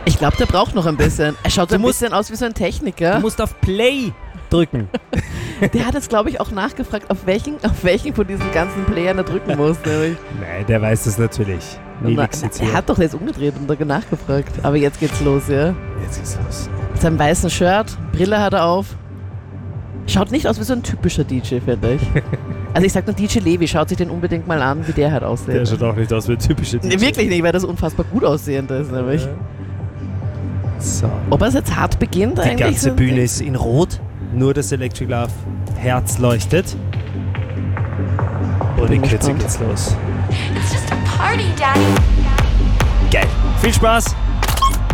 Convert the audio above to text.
Ich glaube, der braucht noch ein bisschen. Er schaut ein bisschen aus wie so ein Techniker. Du musst auf Play drücken. Der hat jetzt, glaube ich, auch nachgefragt, auf welchen von diesen ganzen Playern er drücken muss. Nein, der weiß das natürlich. Er hat doch jetzt umgedreht und nachgefragt. Aber jetzt geht's los, ja? Jetzt geht's los. Mit seinem weißen Shirt, Brille hat er auf. Schaut nicht aus wie so ein typischer DJ, finde ich. Also ich sag nur, DJ Levi, schaut sich den unbedingt mal an, wie der halt aussieht. Der schaut auch nicht aus wie ein typischer DJ. Nee, wirklich nicht, weil das unfassbar gut aussehend ist, nämlich. So. Ob er es jetzt hart beginnt Die eigentlich? Die ganze Bühne ist in Rot, nur das Electric Love Herz leuchtet. Und in Kürze geht's los. It's just a party, Daddy. Geil. Viel Spaß!